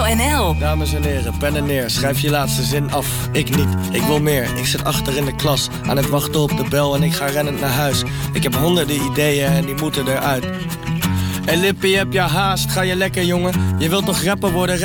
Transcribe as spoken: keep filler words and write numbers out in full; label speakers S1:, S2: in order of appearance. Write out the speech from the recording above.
S1: N L.
S2: Dames en heren, pen en neer, schrijf je laatste zin af. Ik niet, ik wil meer. Ik zit achter in de klas, aan het wachten op de bel en ik ga rennend naar huis. Ik heb honderden ideeën en die moeten eruit. Hey Lippie, heb je haast? Ga je lekker, jongen? Je wilt toch rapper worden?